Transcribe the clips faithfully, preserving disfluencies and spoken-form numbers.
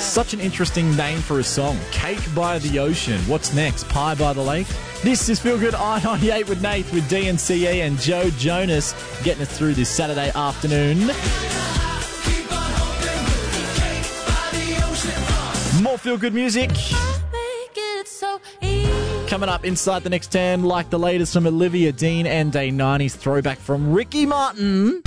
Such an interesting name for a song. Cake by the Ocean. What's next? Pie by the Lake? This is Feel Good I ninety-eight with Nath with D N C E and Joe Jonas getting us through this Saturday afternoon. More Feel Good music. Coming up inside the next ten, like the latest from Olivia Dean and a nineties throwback from Ricky Martin.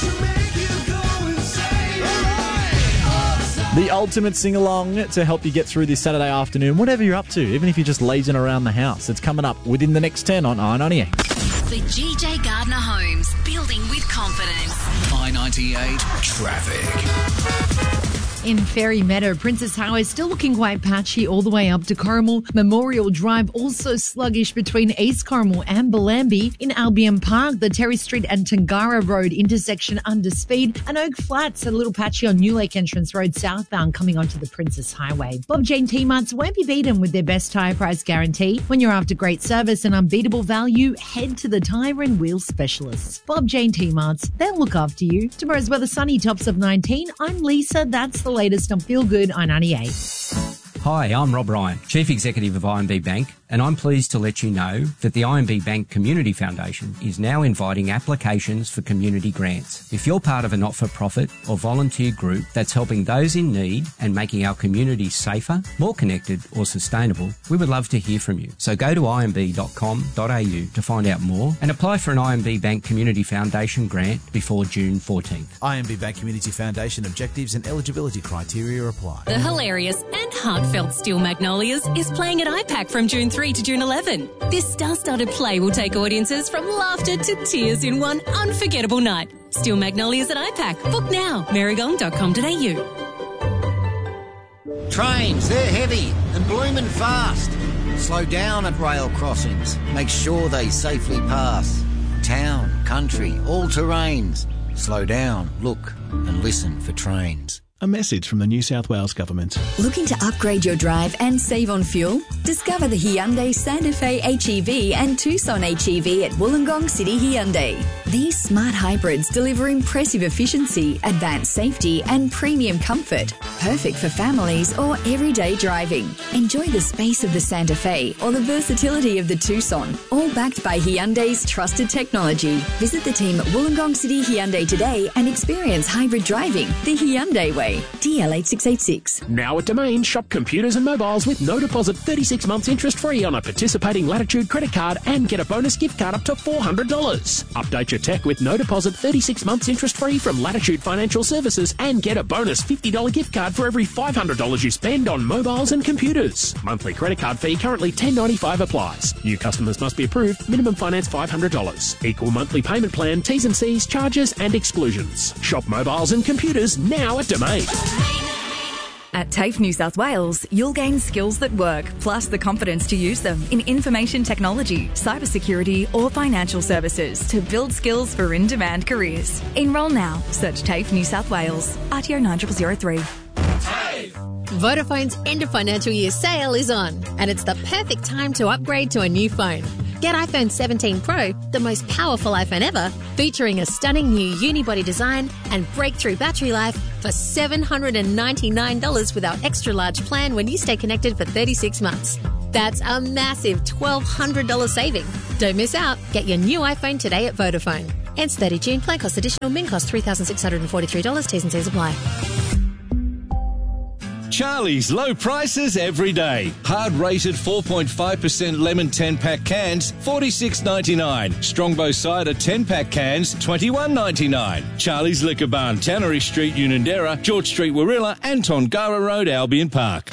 The ultimate sing-along to help you get through this Saturday afternoon, whatever you're up to, even if you're just lazing around the house. It's coming up within the next ten on I ninety-eight. The G J Gardner Homes, building with confidence. I ninety-eight traffic. In Fairy Meadow, Princess Highway still looking quite patchy all the way up to Corrimal. Memorial Drive also sluggish between East Corrimal and Bellambi. In Albion Park, the Terry Street and Tangara Road intersection under speed. And Oak Flats a little patchy on New Lake Entrance Road southbound coming onto the Princess Highway. Bob Jane T-Marts won't be beaten with their best tyre price guarantee. When you're after great service and unbeatable value, head to the Tyre and Wheel Specialists. Bob Jane T-Marts, they'll look after you. Tomorrow's weather sunny, tops of nineteen. I'm Lisa, that's the latest on Feel Good I ninety-eight. Hi, I'm Rob Ryan, Chief Executive of I M B Bank, and I'm pleased to let you know that the I M B Bank Community Foundation is now inviting applications for community grants. If you're part of a not-for-profit or volunteer group that's helping those in need and making our community safer, more connected or sustainable, we would love to hear from you. So go to I M B dot com dot A U to find out more and apply for an I M B Bank Community Foundation grant before June fourteenth. I M B Bank Community Foundation objectives and eligibility criteria apply. The hilarious and heartfelt Steel Magnolias is playing at I PAC from June third to June eleventh. This star-studded play will take audiences from laughter to tears in one unforgettable night. Steel Magnolias at I PAC. Book now. marigong dot com dot A U. Trains, they're heavy and blooming fast. Slow down at rail crossings. Make sure they safely pass. Town, country, all terrains. Slow down, look and listen for trains. A message from the New South Wales Government. Looking to upgrade your drive and save on fuel? Discover the Hyundai Santa Fe H E V and Tucson H E V at Wollongong City Hyundai. These smart hybrids deliver impressive efficiency, advanced safety and premium comfort. Perfect for families or everyday driving. Enjoy the space of the Santa Fe or the versatility of the Tucson, all backed by Hyundai's trusted technology. Visit the team at Wollongong City Hyundai today and experience hybrid driving the Hyundai way. D L eight six eight six. Now at Domain, shop computers and mobiles with no deposit, thirty-six months interest free on a participating Latitude credit card and get a bonus gift card up to four hundred dollars. Update your tech with no deposit, thirty-six months interest free from Latitude Financial Services and get a bonus fifty dollars gift card for every five hundred dollars you spend on mobiles and computers. Monthly credit card fee currently ten dollars and ninety-five cents applies. New customers must be approved. Minimum finance five hundred dollars. Equal monthly payment plan, T's and C's, charges and exclusions. Shop mobiles and computers now at Domain. At TAFE New South Wales, you'll gain skills that work, plus the confidence to use them in information technology, cybersecurity or financial services to build skills for in-demand careers. Enrol now. Search TAFE New South Wales. R T O nine zero zero three. Vodafone's end of financial year sale is on, and it's the perfect time to upgrade to a new phone. Get iPhone seventeen Pro, the most powerful iPhone ever, featuring a stunning new unibody design and breakthrough battery life for seven hundred ninety-nine dollars with our extra large plan when you stay connected for thirty-six months. That's a massive twelve hundred dollars saving. Don't miss out. Get your new iPhone today at Vodafone. Ends thirtieth of June. Plan cost additional. Min cost three thousand six hundred forty-three dollars. T's and C's apply. Charlie's low prices every day. Hard rated four point five percent lemon ten pack cans, forty-six ninety-nine. Strongbow cider ten pack cans, twenty-one ninety-nine. Charlie's Liquor Barn, Tannery Street, Unanderra, George Street, Warilla and Tongara Road, Albion Park.